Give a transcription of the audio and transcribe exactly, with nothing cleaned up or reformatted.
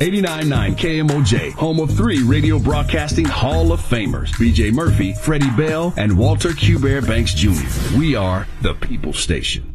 eighty-nine point nine K M O J, home of three radio broadcasting Hall of Famers, B J Murphy, Freddie Bell, and Walter Q. Bear Banks Junior We are the People Station.